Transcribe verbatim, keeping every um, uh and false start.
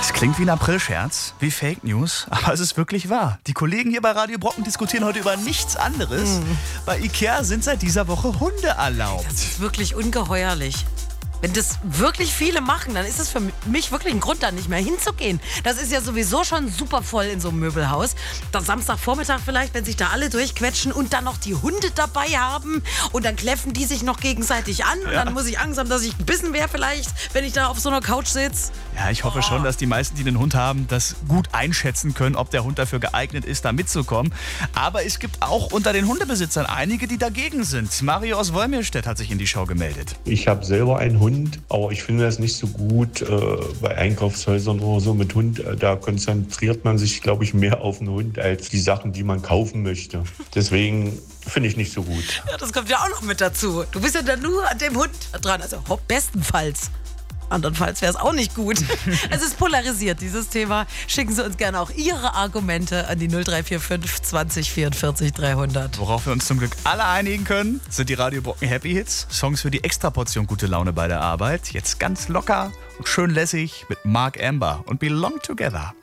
Das klingt wie ein Aprilscherz, wie Fake News, aber es ist wirklich wahr. Die Kollegen hier bei Radio Brocken diskutieren heute über nichts anderes. Mm. Bei Ikea sind seit dieser Woche Hunde erlaubt. Das ist wirklich ungeheuerlich. Wenn das wirklich viele machen, dann ist es für mich wirklich ein Grund, da nicht mehr hinzugehen. Das ist ja sowieso schon super voll in so einem Möbelhaus. Dann Samstagvormittag vielleicht, wenn sich da alle durchquetschen und dann noch die Hunde dabei haben und dann kläffen die sich noch gegenseitig an und ja. Dann muss ich Angst haben, dass ich gebissen wäre vielleicht, wenn ich da auf so einer Couch sitze. Ja, ich hoffe oh. schon, dass die meisten, die einen Hund haben, das gut einschätzen können, ob der Hund dafür geeignet ist, da mitzukommen. Aber es gibt auch unter den Hundebesitzern einige, die dagegen sind. Mario aus Wolmirstedt hat sich in die Show gemeldet. Ich habe selber einen Hund. Aber ich finde das nicht so gut äh, bei Einkaufshäusern oder so mit Hund. Äh, da konzentriert man sich, glaube ich, mehr auf den Hund als die Sachen, die man kaufen möchte. Deswegen finde ich nicht so gut. Ja, das kommt ja auch noch mit dazu. Du bist ja dann nur an dem Hund dran, also bestenfalls. Andernfalls wäre es auch nicht gut. Es ist polarisiert, dieses Thema. Schicken Sie uns gerne auch Ihre Argumente an die null drei vier fünf zwanzig vierundvierzig dreihundert. Worauf wir uns zum Glück alle einigen können, sind die Radio Brocken Happy Hits. Songs für die Extraportion gute Laune bei der Arbeit. Jetzt ganz locker und schön lässig mit Mark Amber und Belong Together.